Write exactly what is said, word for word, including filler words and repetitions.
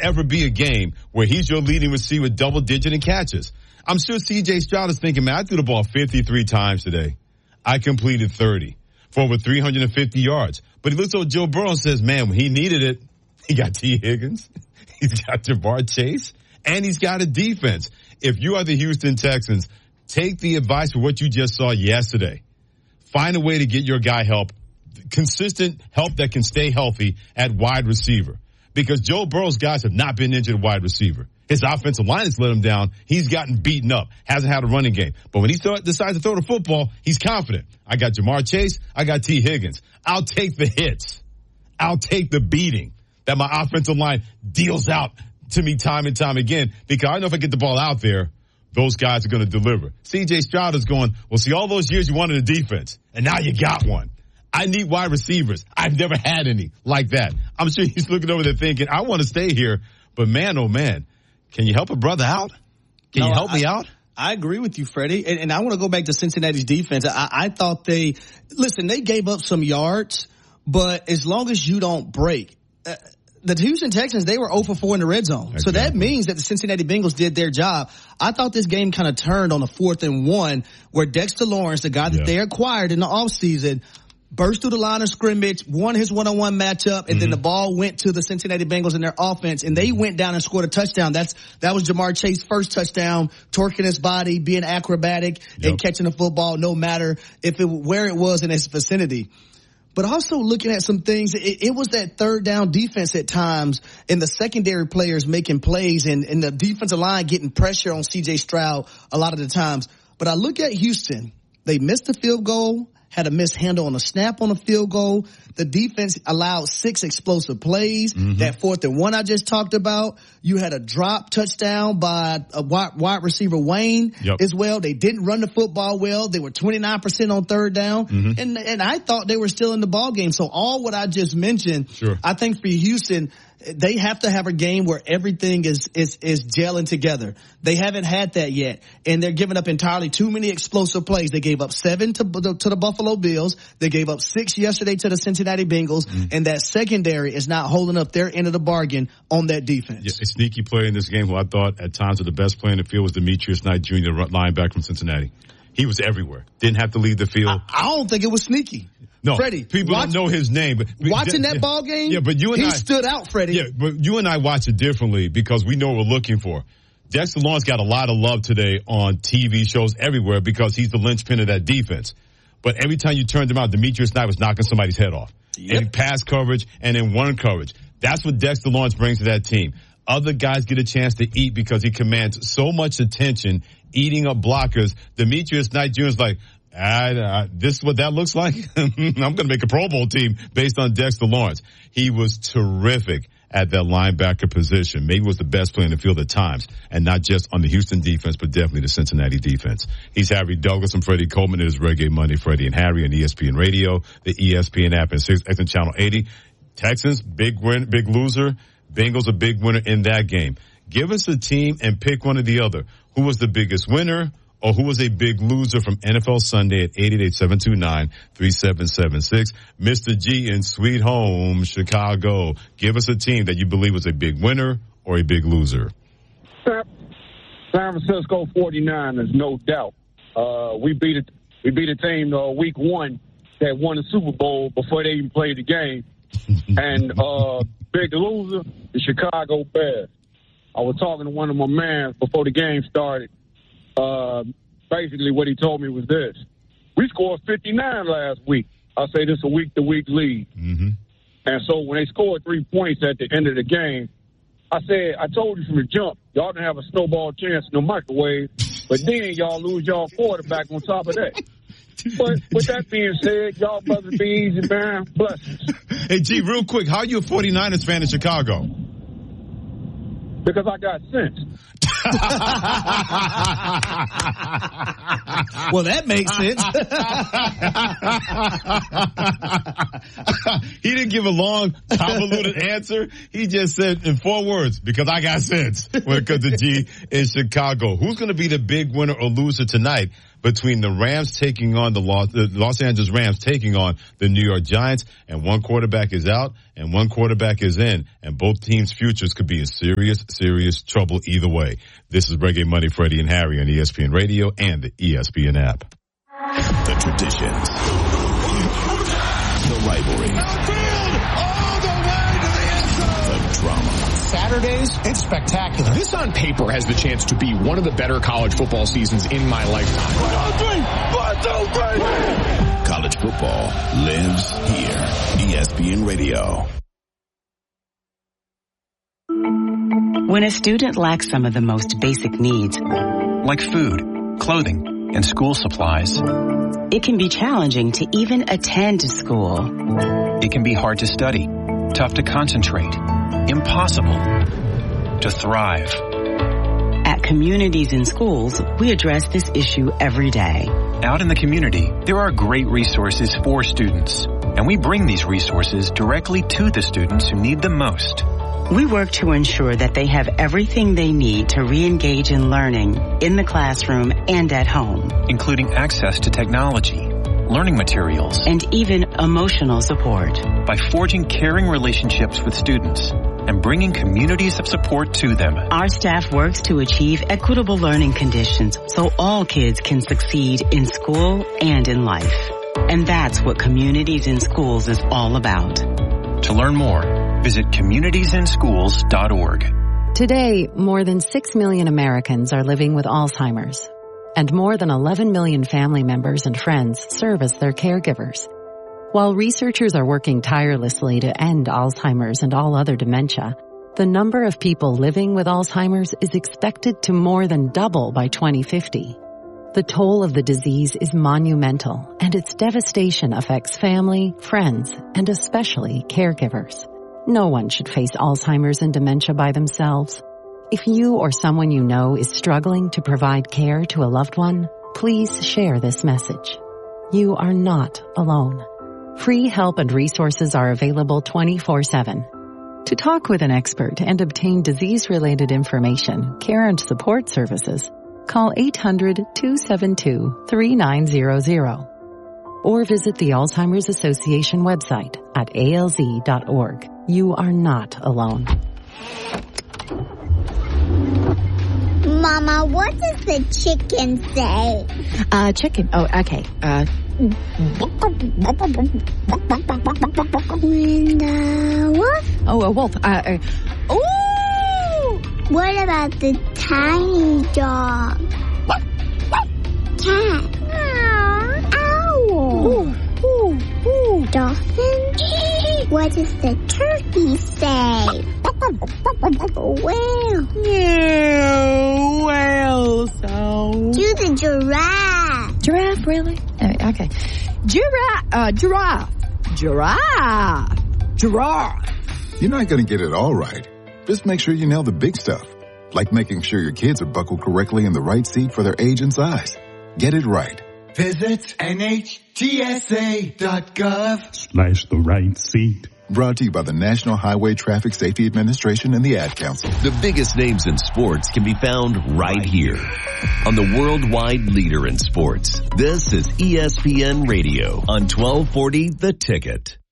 ever be a game where he's your leading receiver with double digit in catches. I'm sure C J Stroud is thinking, man, I threw the ball fifty-three times today. I completed thirty for over three hundred fifty yards. But he looks at Joe Burrow and says, man, when he needed it, he got T. Higgins, he's got Jamar Chase, and he's got a defense. If you are the Houston Texans, take the advice for what you just saw yesterday. Find a way to get your guy help, consistent help that can stay healthy at wide receiver. Because Joe Burrow's guys have not been injured at wide receiver. His offensive line has let him down. He's gotten beaten up, hasn't had a running game. But when he th- decides to throw the football, he's confident. I got Jamar Chase. I got T. Higgins. I'll take the hits. I'll take the beating that my offensive line deals out to me time and time again, because I know if I get the ball out there, those guys are going to deliver. C J Stroud is going, well, see, all those years you wanted a defense, and now you got one. I need wide receivers. I've never had any like that. I'm sure he's looking over there thinking, I want to stay here, but man, oh man, can you help a brother out? Can no, you help I, me out? I agree with you, Freddie. And, and I want to go back to Cincinnati's defense. I, I thought they, listen, they gave up some yards, but as long as you don't break, uh, the Houston Texans, they were zero for four in the red zone. Exactly. So that means that the Cincinnati Bengals did their job. I thought this game kind of turned on a fourth and one where Dexter Lawrence, the guy that yeah. they acquired in the offseason, burst through the line of scrimmage, won his one-on-one matchup, and mm-hmm. then the ball went to the Cincinnati Bengals in their offense, and they went down and scored a touchdown. That's That was Jamar Chase's first touchdown, torquing his body, being acrobatic, yep. and catching the football no matter if it where it was in its vicinity. But also looking at some things, it, it was that third down defense at times and the secondary players making plays and, and the defensive line getting pressure on C J Stroud a lot of the times. But I look at Houston. They missed a field goal, had a mishandle on a snap on a field goal. The defense allowed six explosive plays. Mm-hmm. That fourth and one I just talked about. You had a drop touchdown by a wide, wide receiver Wayne yep. as well. They didn't run the football well. They were twenty-nine percent on third down. Mm-hmm. And, and I thought they were still in the ball game. So all what I just mentioned, sure. I think for Houston, they have to have a game where everything is, is, is gelling together. They haven't had that yet. And they're giving up entirely too many explosive plays. They gave up seven to, to the Buffalo Bills. They gave up six yesterday to the Cincinnati Bengals. Mm-hmm. And that secondary is not holding up their end of the bargain on that defense. Yeah, a sneaky player in this game who I thought at times was the best player in the field was Demetrius Knight Junior, the linebacker from Cincinnati. He was everywhere. Didn't have to leave the field. I, I don't think it was sneaky. No, Freddie, people watch, don't know his name. But watching that yeah, ball game, yeah, but you and he I, stood out, Freddie. Yeah, but you and I watch it differently because we know what we're looking for. Dexter Lawrence got a lot of love today on T V shows everywhere because he's the linchpin of that defense. But every time you turned him out, Demetrius Knight was knocking somebody's head off. Yep. In pass coverage and in one coverage. That's what Dexter Lawrence brings to that team. Other guys get a chance to eat because he commands so much attention, eating up blockers. Demetrius Knight Junior is like, I, I, this is what that looks like. I'm going to make a Pro Bowl team based on Dexter Lawrence. He was terrific at that linebacker position. Maybe was the best player in the field at times, and not just on the Houston defense, but definitely the Cincinnati defense. He's Harry Douglas and Freddie Coleman. It is Reggae Monday, Freddie and Harry on E S P N Radio, the E S P N app, and six X and Channel eighty. Texans, big win, big loser. Bengals, a big winner in that game. Give us a team and pick one or the other. Who was the biggest winner? Or who was a big loser from N F L Sunday at eight eight eight, seven two nine, three seven seven six. Mister G in Sweet Home, Chicago. Give us a team that you believe was a big winner or a big loser. San Francisco forty-niners, no doubt. Uh, we beat it. We beat a team uh, week one that won the Super Bowl before they even played the game. And uh, big loser, the Chicago Bears. I was talking to one of my mans before the game started. Uh, basically what he told me was this. We scored fifty-nine last week. I say this a week-to-week lead. Mm-hmm. And so when they scored three points at the end of the game, I said, I told you from the jump, y'all didn't have a snowball chance in the microwave, but then y'all lose y'all quarterback on top of that. But with that being said, y'all brothers be easy, man. Blessings. Hey, G, real quick, how are you a forty-niners fan in Chicago? Because I got sense. Well, that makes sense. He didn't give a long, convoluted answer. He just said in four words, because I got sense when it comes to G in Chicago. Who's going to be the big winner or loser tonight between the Rams taking on the Los, the Los Angeles Rams taking on the New York Giants, and one quarterback is out and one quarterback is in, and both teams' futures could be in serious, serious trouble either way. This is Reggae Money, Freddie and Harry on E S P N Radio and the E S P N app. The traditions, the rivalry, all the way to the end zone. The drama. Saturdays, it's spectacular. This on paper has the chance to be one of the better college football seasons in my lifetime. One, two, three. One, two, three. College football lives here. E S P N Radio. When a student lacks some of the most basic needs, like food, clothing, and school supplies, it can be challenging to even attend school. It can be hard to study, tough to concentrate, impossible to thrive. At Communities in Schools, we address this issue every day. Out in the community, there are great resources for students, and we bring these resources directly to the students who need them most. We work to ensure that they have everything they need to re-engage in learning in the classroom and at home, including access to technology, learning materials, and even emotional support. By forging caring relationships with students and bringing communities of support to them, our staff works to achieve equitable learning conditions so all kids can succeed in school and in life. And that's what Communities in Schools is all about. To learn more, visit communities in schools dot org. Today, more than six million Americans are living with Alzheimer's, and more than eleven million family members and friends serve as their caregivers. While researchers are working tirelessly to end Alzheimer's and all other dementia, the number of people living with Alzheimer's is expected to more than double by twenty fifty. The toll of the disease is monumental, and its devastation affects family, friends, and especially caregivers. No one should face Alzheimer's and dementia by themselves. If you or someone you know is struggling to provide care to a loved one, please share this message. You are not alone. Free help and resources are available twenty-four seven. To talk with an expert and obtain disease-related information, care and support services, call eight hundred, two seven two, three nine zero zero or visit the Alzheimer's Association website at A L Z dot org. You are not alone. Mama, what does the chicken say? Uh, chicken. Oh, okay. Uh, and, uh, wolf? Oh, a wolf. Uh, uh, ooh! What about the tiny dog? Cat? Owl? Ooh, ooh, ooh. Dolphin? What does the turkey say? Whale? Yeah, whale sound. Do the giraffe. Giraffe, really? Uh, okay. Giraffe, uh, giraffe. Giraffe. Giraffe. You're not going to get it all right. Just make sure you nail the big stuff, like making sure your kids are buckled correctly in the right seat for their age and size. Get it right. Visit N H T S A dot gov slash the right seat. Brought to you by the National Highway Traffic Safety Administration and the Ad Council. The biggest names in sports can be found right here on the worldwide leader in sports. This is E S P N Radio on twelve forty The Ticket.